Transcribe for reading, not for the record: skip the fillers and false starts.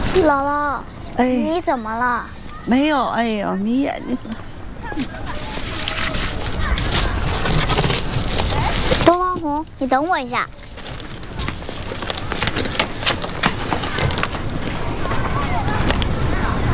姥姥， 哎， 你怎么了？ 没有，哎呦，迷眼睛了。 东方红，你等我一下。